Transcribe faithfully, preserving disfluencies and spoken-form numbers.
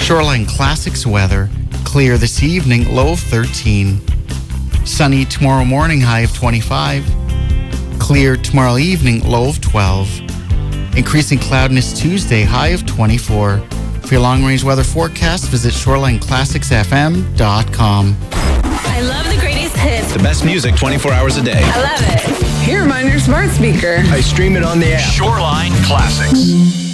Shoreline Classics weather. Clear this evening, low of thirteen. Sunny tomorrow morning, high of twenty-five. Clear tomorrow evening, low of twelve. Increasing cloudiness Tuesday, high of twenty-four. For your long-range weather forecast, visit shoreline classics f m dot com. I love the greatest hits. The best music twenty-four hours a day. I love it. Hear 'em on your smart speaker. I stream it on the app. Shoreline Classics.